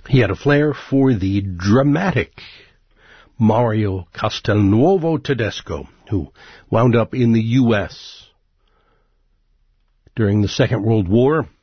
He had a flair for the dramatic. Mario Castelnuovo Tedesco, who wound up in the U.S. during the Second World War,